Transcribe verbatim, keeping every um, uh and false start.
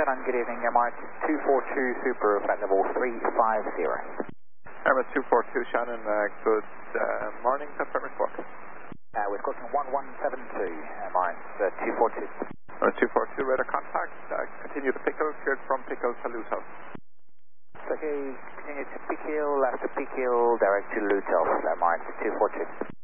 Shannon, good evening. Emirates two four two Super, flight level three five zero. Emirates two four two Shannon, uh, good uh, morning, confirm report. Uh, we're clocking one one seven two, Emirates uh, two four two. Emirates two four two, radar contact, uh, continue to Pickle, cleared from Pickle to Lutos. Okay, continue to Pickle, left to Pickle, direct to Lutos, Emirates two four two.